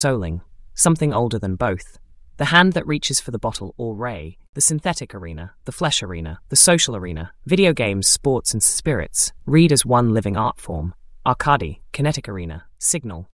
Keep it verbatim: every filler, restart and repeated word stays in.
souling, something older than both. The hand that reaches for the bottle or ray, the synthetic arena, the flesh arena, the social arena, video games, sports and spirits, read as one living art form. Arcadi, kinetic arena, signal,